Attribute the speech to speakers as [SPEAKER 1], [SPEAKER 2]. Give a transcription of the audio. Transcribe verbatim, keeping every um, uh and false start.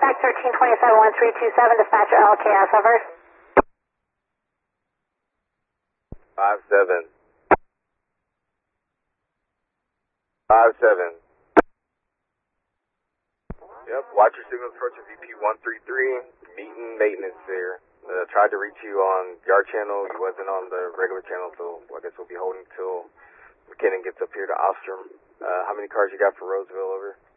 [SPEAKER 1] back thirteen twenty-seven one three two seven, dispatcher L K S, over.
[SPEAKER 2] Five seven. Five seven. Yep, watch your signals approaching V P one three three, meeting maintenance there. Uh, tried to reach you on your channel, you wasn't on the regular channel, so I guess we'll be holding till McKinnon gets up here to Ostrom. Uh, how many cars you got for Roseville, over?